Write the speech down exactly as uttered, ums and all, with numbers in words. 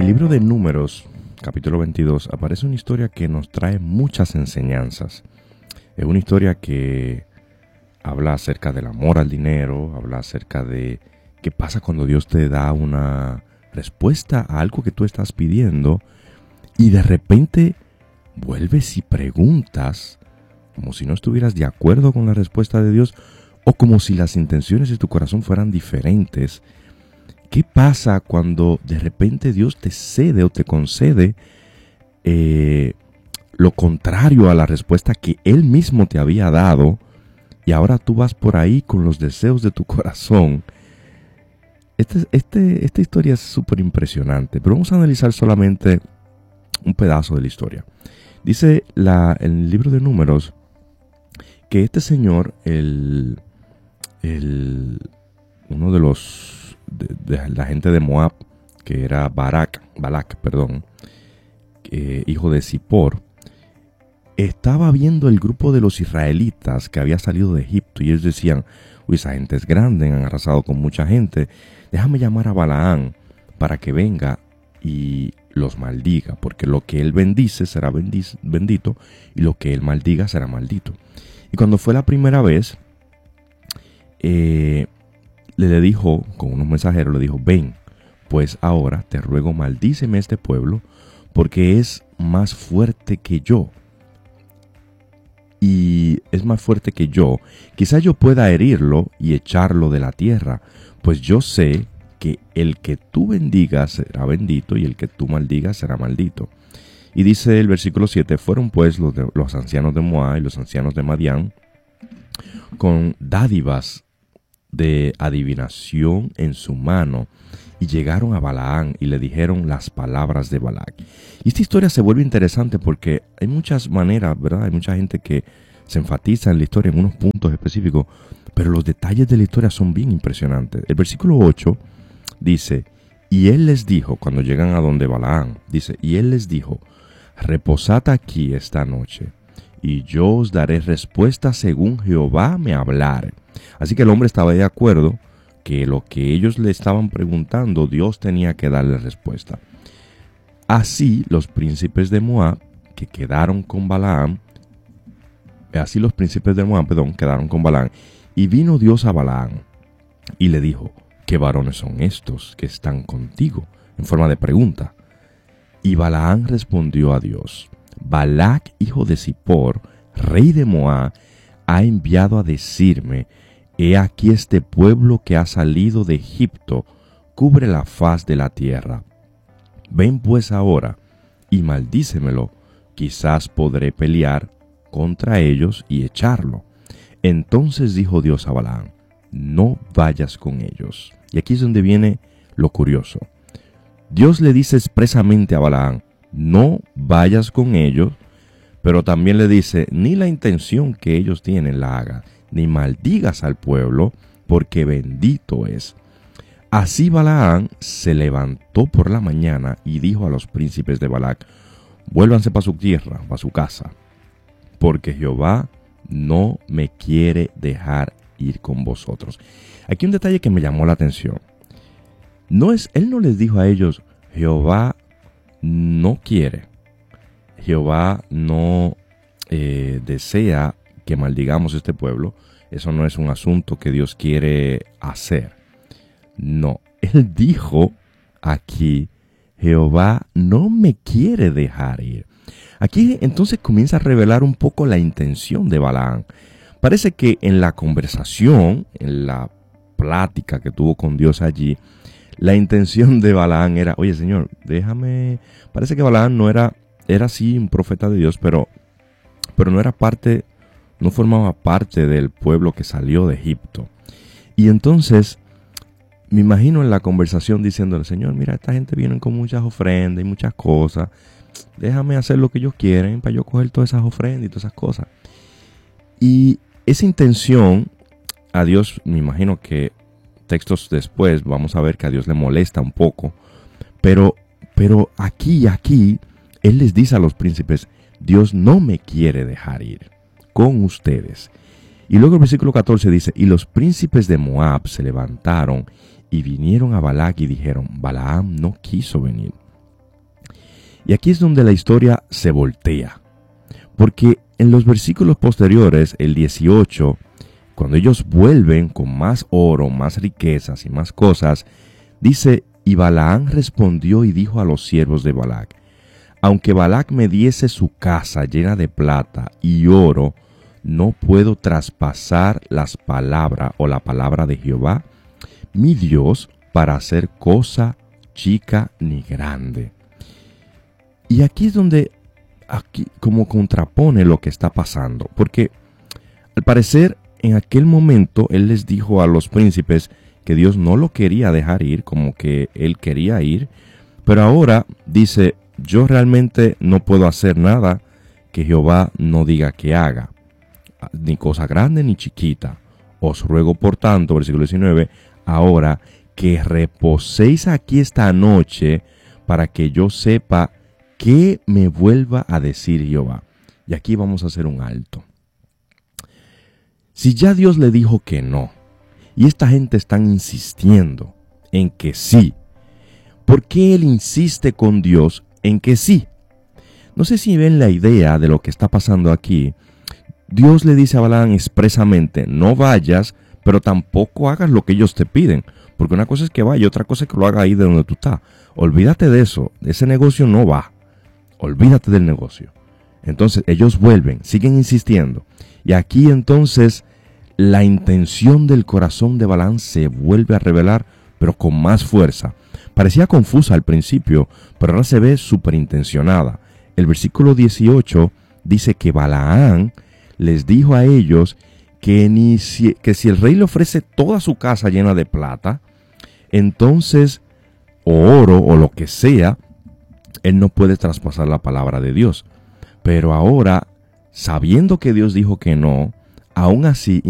el libro de Números, capítulo veintidós, aparece una historia que nos trae muchas enseñanzas. Es una historia que habla acerca del amor al dinero, habla acerca de qué pasa cuando Dios te da una respuesta a algo que tú estás pidiendo y de repente vuelves y preguntas como si no estuvieras de acuerdo con la respuesta de Dios o como si las intenciones de tu corazón fueran diferentes. ¿Qué pasa cuando de repente Dios te cede o te concede eh, lo contrario a la respuesta que Él mismo te había dado y ahora tú vas por ahí con los deseos de tu corazón? Este, este, esta historia es súper impresionante, pero vamos a analizar solamente un pedazo de la historia. Dice la, en el libro de Números que este señor, el, el, uno de los de, de la gente de Moab, que era Barak, Balak, perdón, eh, hijo de Zippor, estaba viendo el grupo de los israelitas que había salido de Egipto y ellos decían: uy, esa gente es grande, han arrasado con mucha gente, déjame llamar a Balaam para que venga y los maldiga, porque lo que él bendice será bendiz, bendito y lo que él maldiga será maldito. Y cuando fue la primera vez, eh, le dijo, con unos mensajeros, le dijo: ven, pues ahora te ruego, maldíceme este pueblo, porque es más fuerte que yo. Y es más fuerte que yo. Quizá yo pueda herirlo y echarlo de la tierra, pues yo sé que el que tú bendigas será bendito y el que tú maldigas será maldito. Y dice el versículo siete: fueron pues los, de, los ancianos de Moab y los ancianos de Madián con dádivas de adivinación en su mano y llegaron a Balaam y le dijeron las palabras de Balac. Y esta historia se vuelve interesante porque hay muchas maneras, ¿verdad? Hay mucha gente que se enfatiza en la historia en unos puntos específicos, pero los detalles de la historia son bien impresionantes. El versículo ocho dice: y él les dijo, cuando llegan a donde Balaam, dice, y él les dijo: reposad aquí esta noche, y yo os daré respuesta según Jehová me hablare. Así que el hombre estaba de acuerdo que lo que ellos le estaban preguntando, Dios tenía que darle respuesta. Así los príncipes de Moab, que quedaron con Balaam, así los príncipes de Moab, perdón, quedaron con Balaam, y vino Dios a Balaam y le dijo: ¿qué varones son estos que están contigo? En forma de pregunta. Y Balaam respondió a Dios: Balac, hijo de Zippor, rey de Moab, ha enviado a decirme: he aquí este pueblo que ha salido de Egipto cubre la faz de la tierra. Ven pues ahora y maldícemelo, quizás podré pelear contra ellos y echarlo. Entonces dijo Dios a Balaam: no vayas con ellos. Y aquí es donde viene lo curioso. Dios le dice expresamente a Balaam: no vayas con ellos, pero también le dice: ni la intención que ellos tienen la hagas, ni maldigas al pueblo, porque bendito es. Así Balaam se levantó por la mañana y dijo a los príncipes de Balac: vuélvanse para su tierra, para su casa, porque Jehová no me quiere dejar ir con vosotros. Aquí un detalle que me llamó la atención. No es, él no les dijo a ellos: Jehová no quiere, Jehová no eh, desea que maldigamos este pueblo. Eso no es un asunto que Dios quiere hacer. No, él dijo aquí: Jehová no me quiere dejar ir. Aquí entonces comienza a revelar un poco la intención de Balaam. Parece que en la conversación, en la plática que tuvo con Dios allí, la intención de Balaam era: oye, Señor, déjame. Parece que Balaam no era, era sí un profeta de Dios, pero, pero no era parte, no formaba parte del pueblo que salió de Egipto. Y entonces me imagino en la conversación diciéndole: Señor, mira, esta gente viene con muchas ofrendas y muchas cosas. Déjame hacer lo que ellos quieren para yo coger todas esas ofrendas y todas esas cosas. Y esa intención, a Dios, me imagino que textos después vamos a ver que a Dios le molesta un poco. Pero, pero aquí, aquí, Él les dice a los príncipes: Dios no me quiere dejar ir con ustedes. Y luego el versículo catorce dice: y los príncipes de Moab se levantaron y vinieron a Balac y dijeron: Balaam no quiso venir. Y aquí es donde la historia se voltea. Porque en los versículos posteriores, el dieciocho, cuando ellos vuelven con más oro, más riquezas y más cosas, dice, y Balaam respondió y dijo a los siervos de Balac, aunque Balac me diese su casa llena de plata y oro, no puedo traspasar las palabras o la palabra de Jehová, mi Dios, para hacer cosa chica ni grande. Y aquí es donde aquí como contrapone lo que está pasando, porque al parecer en aquel momento él les dijo a los príncipes que Dios no lo quería dejar ir, como que él quería ir, pero ahora dice, yo realmente no puedo hacer nada que Jehová no diga que haga, ni cosa grande ni chiquita. Os ruego por tanto, versículo diecinueve, ahora que reposéis aquí esta noche para que yo sepa qué me vuelva a decir Jehová. Y aquí vamos a hacer un alto. Si ya Dios le dijo que no, y esta gente están insistiendo en que sí, ¿por qué él insiste con Dios en que sí? No sé si ven la idea de lo que está pasando aquí. Dios le dice a Balaam expresamente, no vayas, pero tampoco hagas lo que ellos te piden. Porque una cosa es que vaya, otra cosa es que lo haga ahí de donde tú estás. Olvídate de eso, ese negocio no va. Olvídate del negocio. Entonces ellos vuelven, siguen insistiendo. Y aquí entonces la intención del corazón de Balaam se vuelve a revelar, pero con más fuerza. Parecía confusa al principio, pero ahora se ve superintencionada. El versículo dieciocho dice que Balaam les dijo a ellos que, ni si, que si el rey le ofrece toda su casa llena de plata, entonces, o oro o lo que sea, él no puede traspasar la palabra de Dios. Pero ahora, sabiendo que Dios dijo que no, aún así